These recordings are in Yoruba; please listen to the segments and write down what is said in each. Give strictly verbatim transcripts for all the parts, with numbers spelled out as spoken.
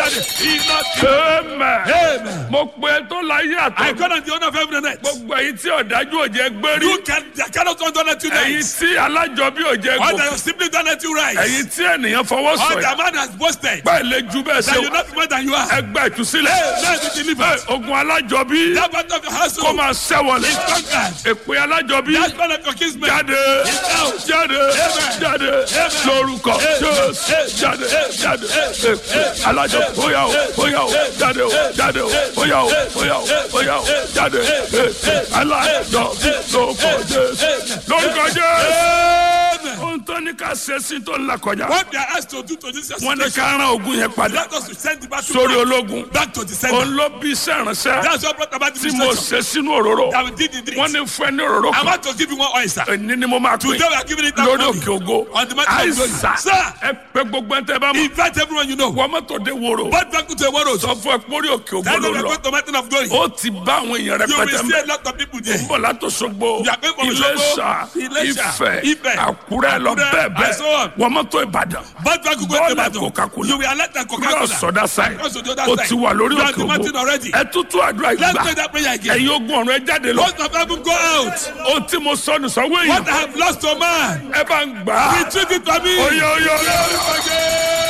jáde. Iná ti. Amen. Mo pe tó láyé I àtọ́. call on the owner of heaven and earth. Gbogbo èyí tí ọ̀dájú ò jẹ́ gbérí. You can, I cannot don't let you Èyí die. tí alájọbí ò jẹ́ All gòkè. that you simply don't let you rise. Èyí tí ènìyàn fọwọ́ All sọ̀yà. the man has boasted Báyìí lè ju bẹ́ẹ̀ that ṣe you wà. not be more than you are. Ẹgbẹ́ ìtúsílẹ̀. Let it deliver. Ẹ, Ogun alájọbí That part of your kó household máa ṣẹ́wọ̀lẹ̀. is conquered. Èpè alájọbí That part of your kinsmen jáde is out. jáde jáde lórúkọ Jésù jáde jáde èpè alájọbí bóyá o bóyá o jáde o jáde o bóyá o bóyá o bóyá o jáde èpè alájọbí lórúkọ Jésù lórúkọ Jésù. Ohun tó ní ká ṣe sí tó ń là kọjá. What they are asked to do to this Wọ́n ní situation, ká rán ogun yẹn padà let us to send the battle sórí back, ológun. back to the center. Òun ló bí iṣẹ́ ìránṣẹ́ That's what brought about the tí mo destruction ṣe sínú òróró. that we did in Wọ́n this. ní fún ẹ ní òróró I kan. want to give you one oil, sir. Èní ni mo máa pín Today we are giving it out lórí money òkè ògo. on the mountain of glory. Àìsà Sir, ẹ pé gbogbo ẹ̀ ń tẹ́ bá mọ̀. invite everyone you know. Wọ́n mọ́tò dé wòrò. But back to a world. Sọ fún ẹ pé orí òkè ògo Tell ló them we are lọ. going to mountain of glory. Ó ti bá àwọn èèyàn You will rẹpẹtẹ see mẹ́. a lot of people there. Ń bọ̀ látòṣogbo, You are going from Iléṣà, Òṣogbo, Iléṣà, Ifẹ̀, Ifẹ̀, Àkúrẹ́ lọ Àkúrẹ́, bẹ́ẹ̀ and so bẹ́ẹ̀. on. Wọ́n mọ́tò Ìbàdàn. But back to go to Bọ́ọ̀lù battle. Coca-Cola. You will alert and Cross Coca-Cola. other side. Cross to the other Ó side. ti wà lórí You are òkè the mountain ògo. already. Ẹ tútù àdúrà Let's ìgbà. pray that prayer again. Ẹ̀yin ogun ọ̀run ẹ jáde lọ. Most of them go out. Ó tí mo sọnù sọ́wọ́ What I èèyàn. have lost to man, Ẹ bá ń gbà á. retrieve it for me. Oyo oyo oyo.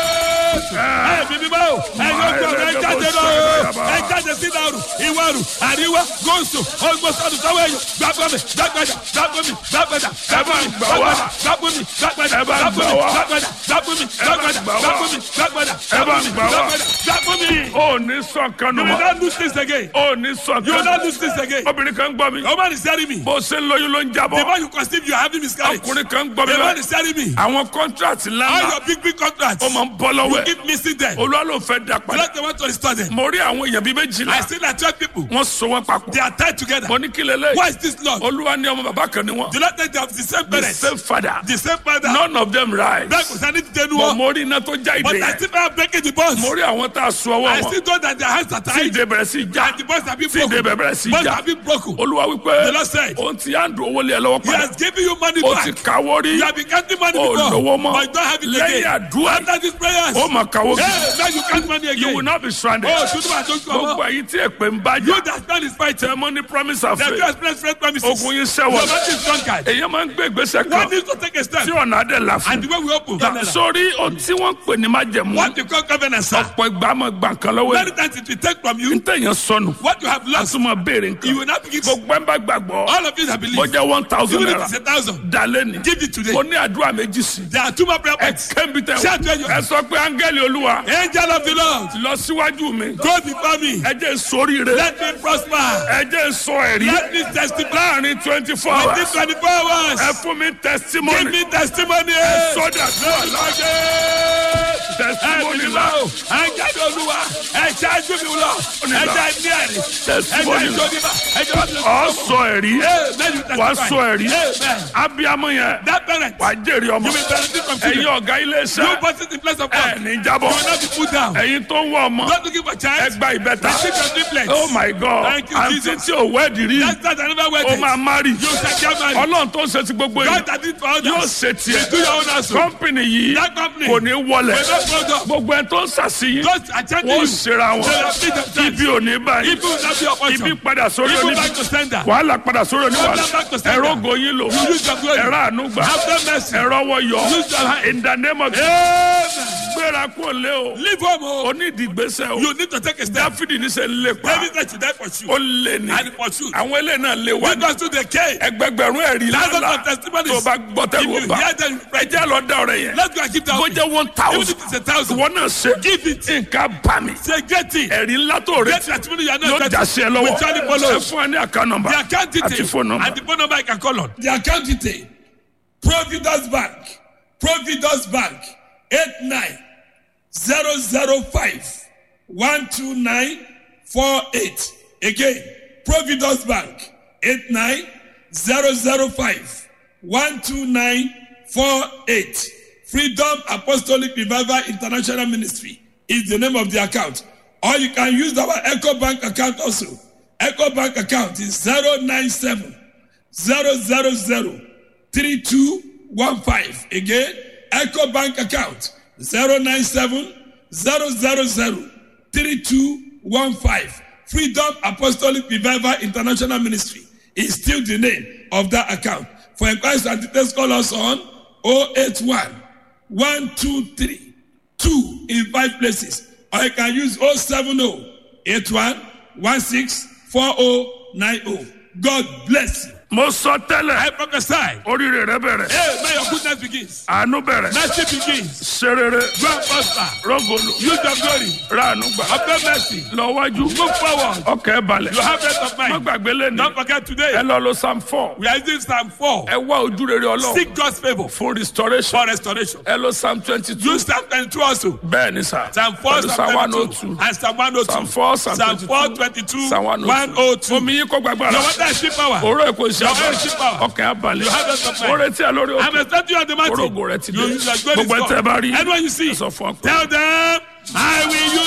Ẹ bíbí báwo, ẹ yóò gbọ́ ẹ jáde lọ, ẹ jáde sí ìdàrú, ìwàrú, àríwá, gòsò, ọgbọ́sọ̀dù sọ́wọ́ ẹ̀yọ, gbàgbọ́mi, gbàgbàdà, gbàgbọ́mi, gbàgbàdà, gbàgbọ́mi, gbàgbàdà, gbàgbọ́mi, gbàgbàdà, gbàgbọ́mi, gbàgbàdà, gbàgbọ́mi, gbàgbàdà, gbàgbọ́mi, gbàgbàdà, gbàgbọ́mi, gbàgbàdà, gbàgbọ́mi. Ó ní sọ kan nù You will mọ́. not lose this again. Ó ní sọ You will kan. not lose this again. Obìnrin kan ń gbọ́ mi. Your man is telling me. Bó ṣe ń lóyún ló ń The jábọ̀. more you conceive, you are having miscarriage. Ọkùnrin kan ń gbọ́ mi The man báyìí. is telling me. Àwọn kọ́ńtrátì All ńláńlá your big, big contracts, ó máa ń bọ́ lọ́wọ́ you ẹ̀. keep missing them. Olúwa ló fẹ́ dà padà. Let the one to restore them. Mo rí àwọn èèyàn bíi I méjìlá. see that twelve people, Wọ́n so wọ́n papọ̀. they are tied together. Mo ní kí lélẹ̀. Why is this Lord? Olúwa ní ọmọ bàbá kan ni wọ́n. Do not think they have the same The parents, same father. the same father. None of them rise. Bẹ́ẹ̀ kò sani ti dẹnu Mo wọn. mo rí iná tó já ìdè But I yẹn. still have breaking the bonds. Mo rí àwọn tá a so ọwọ́ I wọn. still know that their hands are Tí tied ìdè bẹ̀rẹ̀ sí í já. and the bonds have been Tí ìdè broken. bẹ̀rẹ̀ sí í Bonds já. have been broken. Olúwa wípé The Lord said, òun ti á ń dùn owó lé ẹ lọ́wọ́ He padà. has given you money Ó ti back. kàwó rí. You have been counting money Ó before, lówó mọ́. but you don't have it Lẹ́yìn again. àdúrà After these prayers, ó mà kàwó kí. hey, now you count money You will again. not be stranded. Oh, tuntun ma tó kọ́ Gbogbo mọ́. èyí tí èpè ń bá You jà. that man is fighting. Testimony promise and The faith. few express friend promises. Ogun yín Your sẹ́wọ̀n. man is conquered. Èyàn máa ń gbé ìgbésẹ̀ One kan needs to take a step. tí ọ̀nà adé là fún. And the way we open. Sórí ohun tí wọ́n ń pè ní májẹ̀mú. What you call covenant, sir. Ọ̀pọ̀ ìgbà máa gbà nǹkan lọ́wọ́ Many ẹ̀. times it will take from you Ntẹ̀yàn sọnù. what you have A lost. tún máa béèrè You nǹkan. will not begin to. Gbogbo ẹ̀ ń bá gbàgbọ́. All of you that Ó believe, jẹ́ one thousand even if naira. it's a thousand, Dalẹ́ ni. give it today. Mo ní àdúrà méjì sí. There are two more prayer Ẹ points. kẹ́mi tẹ̀ Shout where wọ́n. you Ẹ sọ pé áńgẹ́lì Olúwa Angel of the Lord, lọ síwájú mi. go before me. Ẹ jẹ́ sóríire. Let me prosper. Ẹ jẹ́ sọ ẹ̀rí. Let me testify. Láàrin twenty four Within hours. twenty-four hours. Ẹ fún mi Give testimony. me testimony. Sọ́dà tó wà testimony la. Ẹ̀jẹ̀ olúwa, ẹ̀jẹ̀ ajú mi lọ, ẹ̀jẹ̀ ní ẹ̀rí, ẹ̀jẹ̀ Testimony la. ìjọba, ẹ̀jẹ̀ wà Ọ sọ ẹ̀rí. Wà á sọ ẹ̀rí. Amen. Abiyamọ yẹn. That parent, Wà á jèrè ọmọ. you will benefit from Ẹ̀yin children. ọ̀gá ilé You iṣẹ́. put it in place of Ẹ God. ní You jábọ̀. will not be put down. Ẹ̀yin tó ń wọ ọmọ. Not looking for Ẹ child. gba ìbẹ́ta. Receive your triplets. Oh my God. Thank you, Àǹtí Jesus. tí ò wẹ́ẹ̀dì rí. That's not another way. Ó máa má rí. You shall get married. Ọlọ́run tó ń ṣe ti gbogbo God yìí. that did for others. Yóò ṣe You do your own tiẹ̀. also. Kọ́mpìnì yìí That company kò ní wọlẹ̀. will not go down. Gbogbo ẹ̀ tó ń ṣàṣeyìn. Those attending Wọ́n you, ṣera wọn. they will feed themselves. Ibi ò ní báyìí. Evil will not be your portion. Ibi padà sórí Evil oníbi. back to sender. Wàhálà padà sórí oníwàhálà. Problem back to sender. Ẹ̀rọ goyin lò. You use your glory. Ẹ̀rọ àánú gbà. Have them mercy. Ẹ̀rọ wọ yọ. Use your hand. In the name of Amen. gbéra kó lé o. Leave home. Oh. Onídìgbésẹ̀ o. You need to take a step. Dáfídì ní sẹ́ ń lé pa. David said to die for you. Ó lé ní. And for you. Àwọn eléyìí náà lé wa ní. Because to the cave. Ẹgbẹgbẹ̀rún ẹ̀rí Thousands lálá. of testimonies. Tó bá gbọ́ If tẹ́lẹ̀ you bá. hear them, Ẹ jẹ́ lọ dá ọ̀rẹ́ yẹn. let's go and keep that. Bó jẹ́ one Even thousand. if it's a thousand. Ìwọ náà ṣe. Give it. Nǹkan bá mi. Say get it. Ẹ̀rí ńlá tó Get retí. testimony you are Yóò not jà sí ẹ lọ́wọ́. With Charlie Polo. Ẹ fún ẹ ní àká nọ́mbà. The account detail. Àti phone number. And the phone number I can call on. The account detail. Providence Bank. Providence Bank. Eight nine zero zero five one two nine four eight. Again. Providence Bank. Eight nine zero zero five one two nine four eight. Freedom Apostolic Revival International Ministry is the name of the account. Or you can use our Echo Bank account also. Echo Bank account is zero nine seven zero zero zero three two one five. Again, Echo Bank account zero nine seven zero zero zero three two one five. Freedom Apostolic Revival International Ministry is still the name of that account. For inquiries and details, call us on oh eight one, one two three, two in five places. Or you can use oh seven oh, eight one, one six, four oh nine oh. God bless you. Mo sọ tẹ́lẹ̀. I prophesy. Oríire rẹ bẹ̀rẹ̀. Hey, may your goodness begins. Àánú bẹ̀rẹ̀. Mercy begins. Ṣe rere. Go and prosper. Rọ́gọ̀lù. Use your glory. Ráàánú gbà. Obtain mercy. Lọ wájú. Move forward. Ọkẹ́ balẹ̀. You have rest of Má mind. gbàgbé lẹ́nu. Don't forget today. Ẹ lọ lo Psalm four. We are using Psalm four. Ẹ wá ojú rere Ọlọ́run. Seek God's favor Fún restoration. for restoration. Ẹ lo Psalm twenty-two. Use Psalm twenty-two also. Bẹ́ẹ̀ ni sà. Psalm four, Pẹ̀lú Psalm one oh twenty-two, two. and Psalm one oh two. Psalm four, Psalm Psalm four, twenty-two. twenty-two, Psalm one one oh two. Omi yín kó gbàgbára. Your water is cheap power. Òró èkó iṣẹ́ Your oil is cheap power. Ọkẹ́ abalẹ̀. You have rest of mind. Ó retí ẹ lórí I'm òkè. expecting you on the mountain. Orógo rẹ ti dé. You, you are going Gbogbo ẹ tẹ́ bá rí. Anyone you see, Ẹ sọ fún ọ pé. tell them, I will use